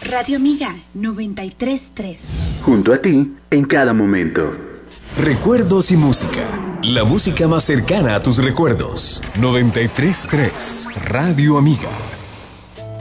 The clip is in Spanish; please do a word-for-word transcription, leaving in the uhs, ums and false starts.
Radio Amiga noventa y tres punto tres. Junto a ti, en cada momento. Recuerdos y música. La música más cercana a tus recuerdos. noventa y tres punto tres. Radio Amiga.